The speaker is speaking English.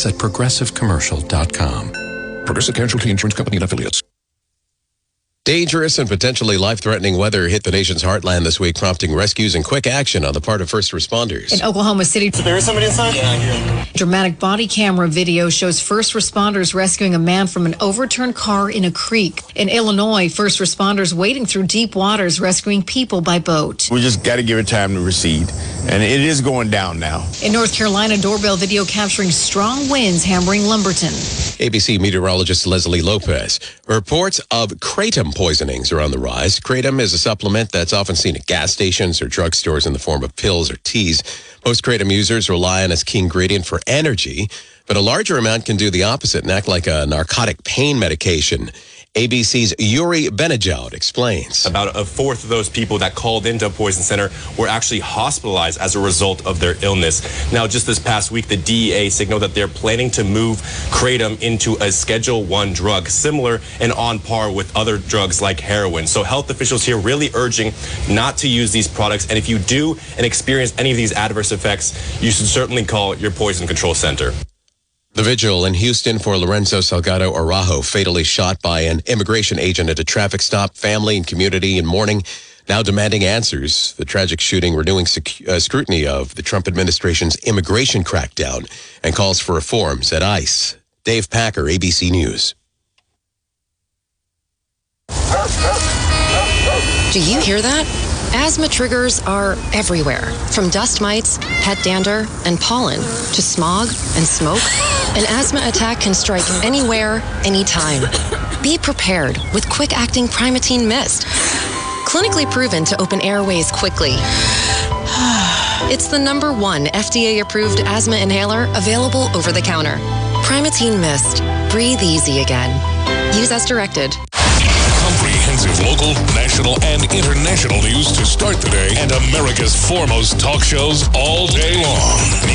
us at progressivecommercial.com. Progressive Casualty Insurance Company and Affiliates. Dangerous and potentially life-threatening weather hit the nation's heartland this week, prompting rescues and quick action on the part of first responders. In Oklahoma City, So there is somebody inside? Yeah, I hear. Dramatic body camera video shows first responders rescuing a man from an overturned car in a creek. In Illinois, first responders wading through deep waters rescuing people by boat. We just got to give it time to recede, and it is going down now. In North Carolina, doorbell video capturing strong winds hammering Lumberton. ABC meteorologist Leslie Lopez. Reports of kratom poisonings are on the rise. Kratom is a supplement that's often seen at gas stations or drugstores in the form of pills or teas. Most kratom users rely on its key ingredient for energy, but a larger amount can do the opposite and act like a narcotic pain medication. ABC's Yuri Benejout explains. About a fourth of those people that called into a poison center were actually hospitalized as a result of their illness. Now, just this past week, the DEA signaled that they're planning to move kratom into a Schedule I drug, similar and on par with other drugs like heroin. So health officials here really urging not to use these products. And if you do and experience any of these adverse effects, you should certainly call your poison control center. The vigil in Houston for Lorenzo Salgado Araujo, fatally shot by an immigration agent at a traffic stop. Family and community in mourning, now demanding answers. The tragic shooting renewing scrutiny of the Trump administration's immigration crackdown and calls for reforms at ICE. Dave Packer, ABC News. Do you hear that? Asthma triggers are everywhere, from dust mites, pet dander, and pollen, to smog and smoke. An asthma attack can strike anywhere, anytime. Be prepared with quick-acting Primatene Mist. Clinically proven to open airways quickly. It's the #1 FDA-approved asthma inhaler available over the counter. Primatene Mist. Breathe easy again. Use as directed. Comprehensive local, national, and international news to start the day, and America's foremost talk shows all day long.